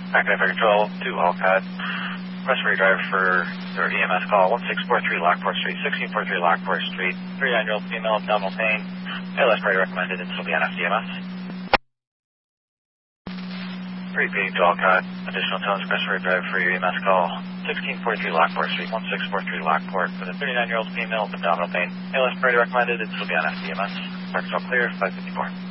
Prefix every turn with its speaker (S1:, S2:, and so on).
S1: Back Driver Control, 2 Alcott. Request for your driver for your EMS call, 1643 Lockport Street, 1643 Lockport Street, 39-year-old female, abdominal pain, ALS priority recommended, and still be on FDMS. Repeating to Alcott, additional tones, request for your driver for your EMS call, 1643 Lockport Street, 1643 Lockport, with a 39-year-old female, abdominal pain, ALS priority recommended, and still be on FDMS. Park's all clear, 554.